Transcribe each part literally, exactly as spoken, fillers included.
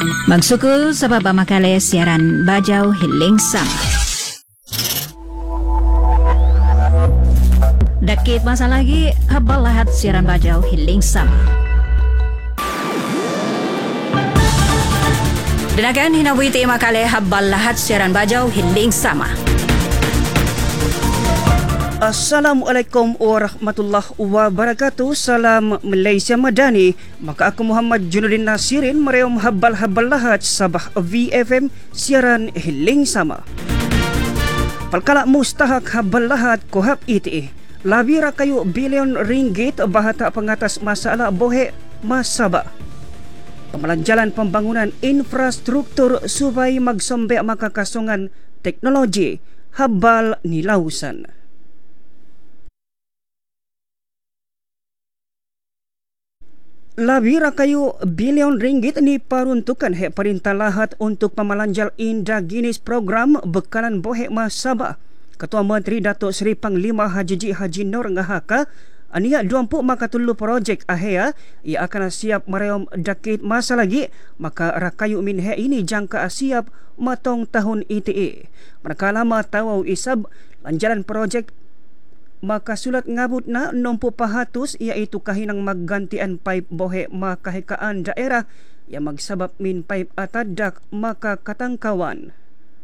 Magsukul sa babamakale siaran Bajau Hiling Sama. Dakit masa lagi habal lahat siaran Bajau Hiling Sama. Dinagan hinabuiti makale habal lahat siaran Bajau Hiling Sama. Assalamualaikum warahmatullahi wabarakatuh. Salam Malaysia Madani. Maka aku Muhammad Junudin Nasirin merayom habal-habal lahat Sabah V F M siaran Hiling Sama. Palkala mustahak habal lahat kohab iti. Labi rakayu bilion ringgit bahata pengatas masalah bohe masaba. Pemalanjalan pembangunan infrastruktur supaya magsambe makakasongan teknologi habal nilausan. Labi rakayu bilion ringgit ni peruntukan he perintah lahat untuk pemalanjal indah ginis program bekalan bohek masabah. Ketua Menteri Datuk Seri Panglima Haji Ji Haji Nur ngahaka ania dua puluh maka tulu projek ahea ia akan siap merayom dakit masa lagi maka rakayu min he ini jangka siap matong tahun I T E. Manakala lama tawau isab lanjaran projek maka sulat ngabut na enam puluh pahatus iaitu kahinang maggantian pipe bohe makahekaan daerah yang magsabab min pipe atadak maka katangkawan.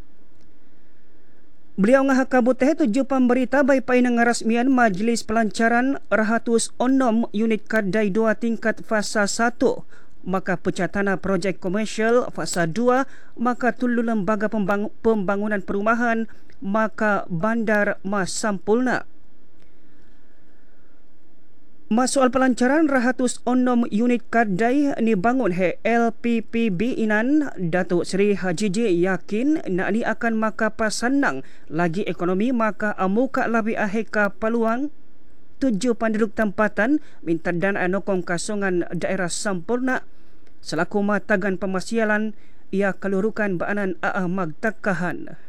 Beliau ngahakabut teh tujuh pemberita bay pay nangarasmian Majlis Pelancaran ratus enam unit kadai dua tingkat fasa satu maka pecatana projek komersial fasa dua maka tulu lembaga pembang- pembangunan perumahan maka bandar Masampulna. Masoal pelancaran ratus enam unit kadai ni bangun he L P P B Inan Datuk Seri Haji J yakin nak ni akan maka pasanang lagi ekonomi maka amuka labi aheka peluang tujuh penduduk tempatan minta dan anokong kasongan daerah Sampurna selaku matagan pemasyalan ia kelurukan baanan A A Magtakahan.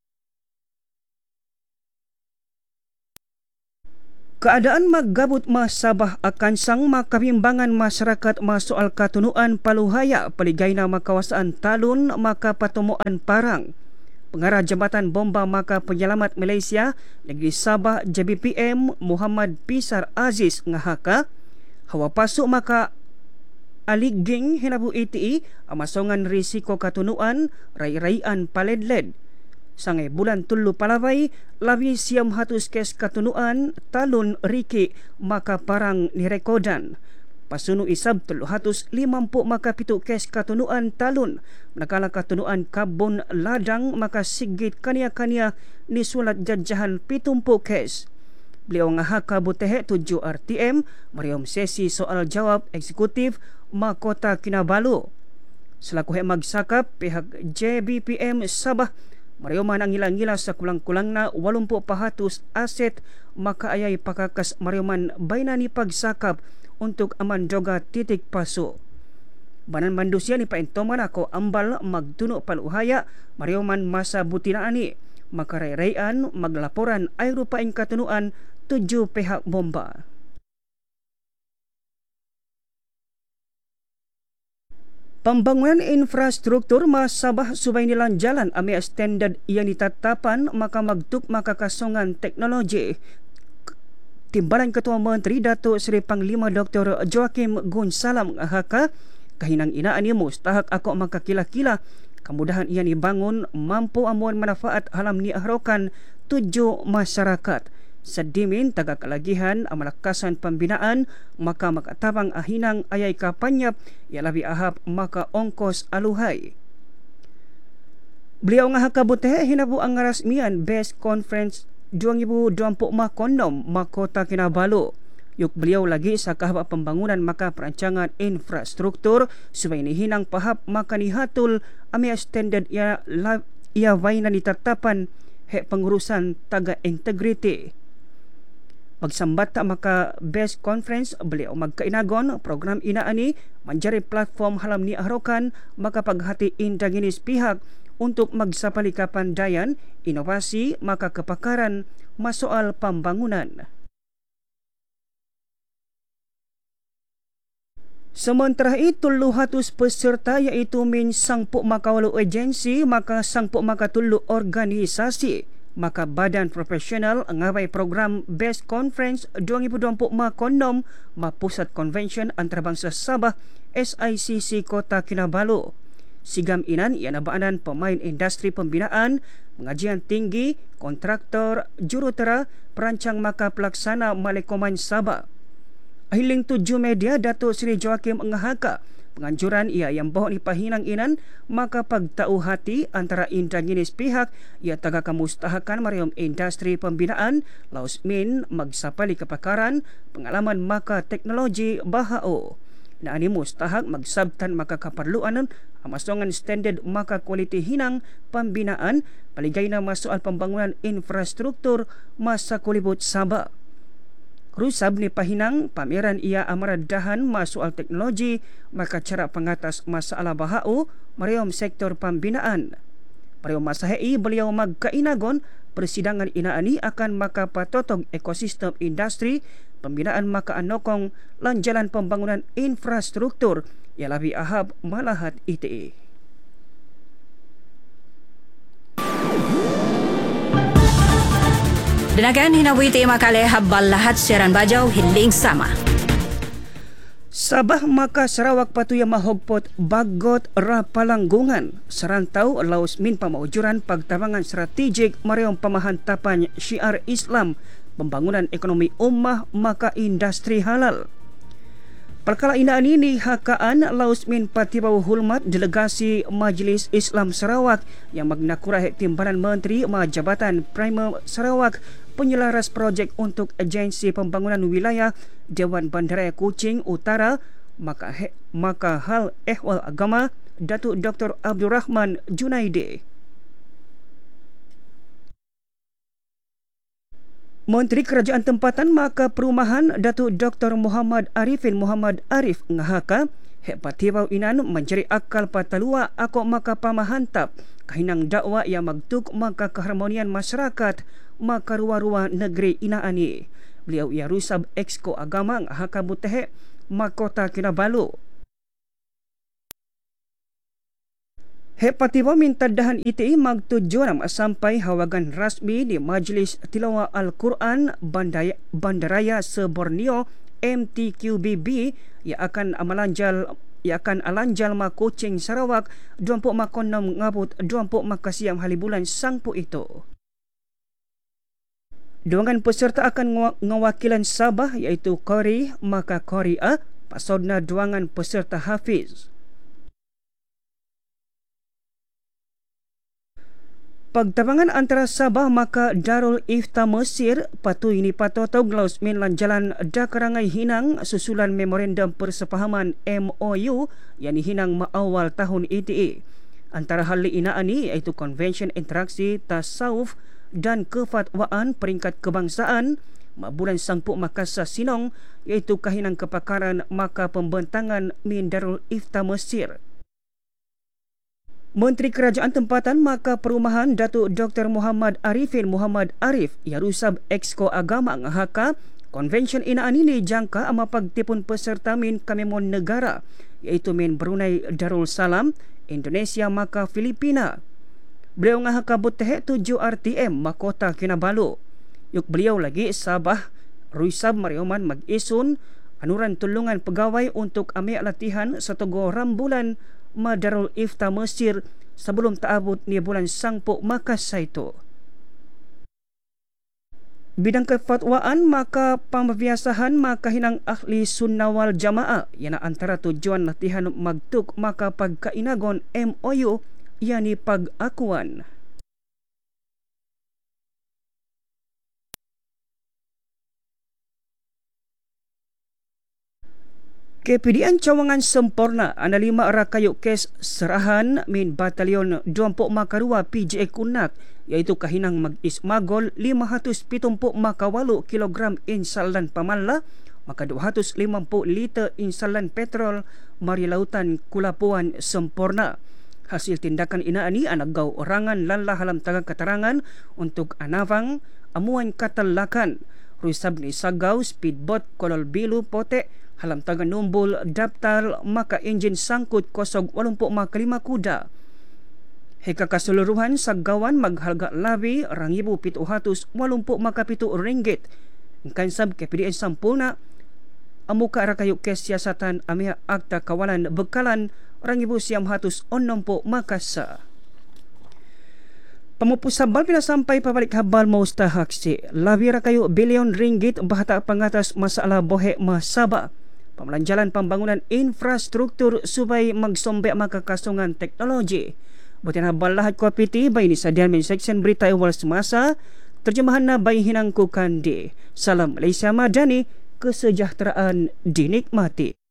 Keadaan maggabut masabah akan sang makabimbangan masyarakat masoal katunuan paluhaya peligayna makawasaan talun maka patomoan parang. Pengarah Jabatan Bomba maka Penyelamat Malaysia Negeri Sabah J B P M Muhammad Pisar Aziz ngahaka hawa pasuk maka aliging hinabu I T E amasongan risiko katunuan rai-raian paledled. Sangai bulan tulu palawai labi siam hatus kes katunuan talun riki maka parang nirekodan. Pasunu isab tulu hatus limampu maka pitu kes katunuan talun. Manakala katunuan kabun ladang maka sigit kania-kania ni sulat jajahan pitumpu kes. Beliau ngahaka butehe tujuh R T M mariom sesi soal jawab eksekutif Mahkota Kinabalu. Selaku hemag sakap pihak J B P M Sabah Mario man ang ngila-ngila sa kulang-kulang na walumpu pahatus aset maka ayay pakakas Mario man bayna ni pagsakap untuk aman doga titik paso. Banan mandusya ni paintoman ako ambal magtuno paluhaya Mario man masa butina ani maka ray-rayan maglaporan ay rupaing katunuan tujuh pihak bomba. Pembangunan infrastruktur masabah subay nilang jalan ame standard yang ditatapan maka magtuk maka kasongan teknologi. Timbalan Ketua Menteri Datuk Seri Panglima Doktor Joaquim Gonsalam ngahaka kahinang inaan ni mustahak ako maka kila-kila kemudahan ia dibangun mampu amuan manfaat halam ni ahrokan tujuh masyarakat. Sedimin tagak kalagihan amalakasan pembinaan maka makatabang ahinang ayay kapanyap ia labi ahap maka ongkos aluhay. Beliau ngahakabut teh hinabu ang rasmian Best Conference dua ribu dua puluh makonom Mahkota Kinabalu. Yuk beliau lagi sa kahaba pembangunan maka perancangan infrastruktur supaya nihinang pahap maka nihatul amia standard ia ia vaina ditatapan he pengurusan taga integrity. Pagsambata maka Best Conference beliau magkainagon program inaani manjari platform halam ni ahrokan maka paghati indaginis pihak untuk magsapali kapandayan inovasi maka kepakaran masoal pembangunan. Sementara itu, luhatus peserta iaitu min sangpuk makawalu agensi, maka sangpuk maka tulu organisasi, maka badan profesional ngabai program Best Conference dua ribu dua puluh empat konom ma Pusat Convention Antarabangsa Sabah S I C C Kota Kinabalu. Sigam inan ia nabaanan pemain industri pembinaan, pengajian tinggi, kontraktor, jurutera, perancang maka pelaksana Malekoman Sabah. Ahiling tujuh media Datuk Seri Joakim Ngahaka penganjuran ia yang bohong ipahinang inan maka pagtau hati antara indra ginis pihak ia taga kamustahakan marium industri pembinaan laus min magsapali kepakaran pengalaman maka teknologi bahao na ani mustahak magsabtan maka kaperluan amasongan standard maka kualiti hinang pembinaan paligay na masoal pembangunan infrastruktur masa kulibot Sabah. Rusab ni pahinang pameran ia amaradahan masoal teknologi maka cara pengatas masalah bahao marium sektor pembinaan. Marium masahai beliau magkainagon persidangan inaani akan maka patotong ekosistem industri pembinaan maka anokong lanjalan pembangunan infrastruktur yang lebih ahab malahat I T E. Denagan hinawiti makale habbal lahat siaran bajau hiling sama. Sabah maka Sarawak patuya mahogpot bagot ra palanggungan serantau laos min pamaujuran pagtabangan strategik mariong pamahantapan syiar Islam pembangunan ekonomi ummah maka industri halal. Perkara inaani ni hakaan laos min patibau hulmat delegasi Majlis Islam Sarawak yang magnakurah timbalan menteri Majabatan Primer Sarawak penyelaras projek untuk agensi pembangunan wilayah Dewan Bandaraya Kuching Utara maka he, maka hal ehwal agama Datuk Doktor Abdul Rahman Junaidi. Menteri Kerajaan Tempatan maka Perumahan Datuk Doktor Muhammad Arifin Muhammad Arif ngahaka hepatibau inan mencari akal patalua ako maka pamahantap kahinang dakwa yang magtuk maka keharmonian masyarakat maka ruwa-ruwa negeri inaani. Beliau ia rusab Exco Agama ngahaka butehe Makota Kinabalu. Hepatiba minta dahan I T I magtujuan sampai hawagan rasmi di Majlis Tilawah Al-Quran Bandaya, Bandaraya Seborneo M T Q B B yang akan amalanjal ia akan alanjal ma Kuching Sarawak dua puluh makonom ngabut dua puluh makasiam halibulan sangpu itu. Duangan peserta akan ngawakilan Sabah iaitu Qori maka Qoria pasodna duangan peserta Hafiz. Pagtabangan antara Sabah maka Darul Ifta Mesir patuh ini patotog laus min lanjalan dakarangai hinang susulan memorandum persepahaman M O U yang hinang maawal tahun I T E. Antara hal inaani iaitu Konvensyen Interaksi Tasawuf dan Kefatwaan Peringkat Kebangsaan bulan sangpuk Makassar Sinong iaitu kahinang kepakaran maka pembentangan min Darul Ifta Mesir. Menteri Kerajaan Tempatan maka Perumahan Datuk Doktor Muhammad Arifin Muhammad Arif ia rusab Exco Agama ngahaka konvensyen inaani ni jangka ama pagtipun peserta min kamemon negara iaitu min Brunei Darul Salam, Indonesia maka Filipina. Beliau ngahaka butehe tujuh R T M Makota Kinabalu. Yuk beliau lagi Sabah rusab mariuman mag-isun anuran tulungan pegawai untuk ambil latihan setogo rambulan Madarul Ifta Mesir sebelum taabut ni bulan sangpuk Makassar itu. Bidang kefatwaan maka pembiasahan maka hinang ahli sunnah wal jamaah yang antara tujuan latihan magtuk maka pagkainagon M O U yakni pagakuan. K P D N Cawangan sempurna ana lima rakayu kes serahan min batalion dua puluh makarua P J A Kunak iaitu kahinang mag-ismagol lima ratus tujuh puluh makawalu kilogram insalan pamanla maka dua ratus lima puluh liter insalan petrol mari lautan Kulapuan sempurna. Hasil tindakan inaani anak gau orangan lalla halam taga keterangan untuk anavang amuan katalakan Rusab ni Sagau, speedboat Kolol Bilu Pote, halam tangan numbul daftar maka enjin sangkut kosog walumpu maka lima kuda. Heka keseluruhan Sagawan maghalga labi rangibu pitu hatus walumpu maka pitu ringgit. Kansab K P D N sampulna amuka rakayuk kesiasatan amia akta kawalan bekalan rangibu siam hatus onompo makasa. Pamupusabal pila sampai pabalik habal maustahaksi labi rakayu bilion ringgit bahata pangatas masalah bohe masaba pamalanjalan pembangunan infrastruktur supaya magsombe maka kasungan teknologi. Butin habal lahat ko piti bay ni sadian min section berita awal semasa terjemahan na bay hinangku kandi. Salam Malaysia Madani, kesejahteraan dinikmati.